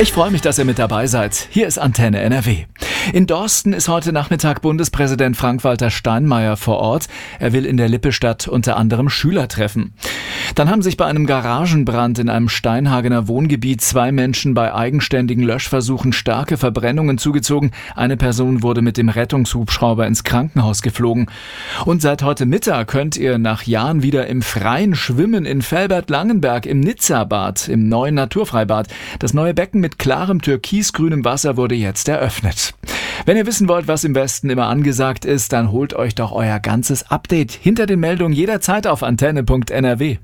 Ich freue mich, dass ihr mit dabei seid. Hier ist Antenne NRW. In Dorsten ist heute Nachmittag Bundespräsident Frank-Walter Steinmeier vor Ort. Er will in der Lippestadt unter anderem Schüler treffen. Dann haben sich bei einem Garagenbrand in einem Steinhagener Wohngebiet 2 Menschen bei eigenständigen Löschversuchen starke Verbrennungen zugezogen. Eine Person wurde mit dem Rettungshubschrauber ins Krankenhaus geflogen. Und seit heute Mittag könnt ihr nach Jahren wieder im Freien schwimmen in Velbert-Langenberg im Nizza-Bad, im neuen Naturfreibad. Das neue Becken mit klarem türkisgrünem Wasser wurde jetzt eröffnet. Wenn ihr wissen wollt, was im Westen immer angesagt ist, dann holt euch doch euer ganzes Update hinter den Meldungen jederzeit auf antenne.nrw.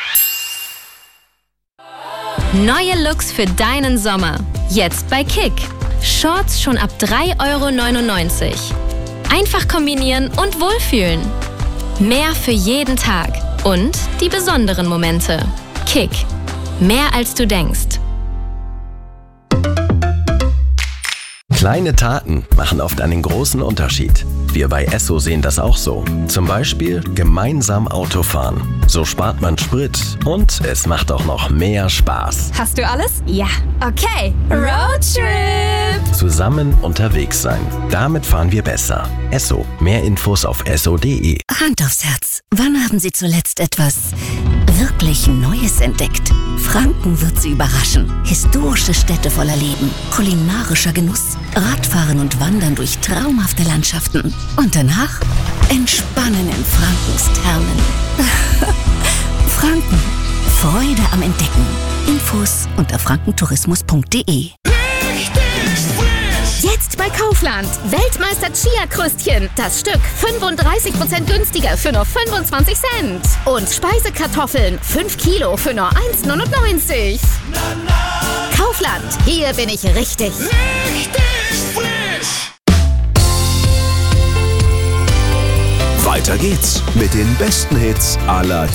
Neue Looks für deinen Sommer. Jetzt bei Kick. Shorts schon ab 3,99 €. Einfach kombinieren und wohlfühlen. Mehr für jeden Tag. Und die besonderen Momente. Kick. Mehr als du denkst. Kleine Taten machen oft einen großen Unterschied. Wir bei Esso sehen das auch so. Zum Beispiel gemeinsam Autofahren. So spart man Sprit und es macht auch noch mehr Spaß. Hast du alles? Ja. Okay. Roadtrip! Zusammen unterwegs sein. Damit fahren wir besser. Esso. Mehr Infos auf esso.de. Hand aufs Herz. Wann haben Sie zuletzt etwas wirklich Neues entdeckt? Franken wird Sie überraschen. Historische Städte voller Leben, kulinarischer Genuss, Radfahren und Wandern durch traumhafte Landschaften. Und danach entspannen in Frankens Thermen. Franken. Freude am Entdecken. Infos unter frankentourismus.de. Jetzt bei Kaufland. Weltmeister Chia-Kröstchen. Das Stück 35% günstiger für nur 25 Cent. Und Speisekartoffeln 5 Kilo für nur 1,99 €. Kaufland. Hier bin ich richtig. Weiter geht's mit den besten Hits aller